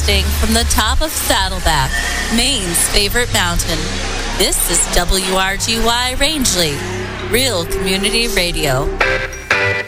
Broadcasting from the top of Saddleback, Maine's favorite mountain. This is WRGY Rangeley, Real Community Radio.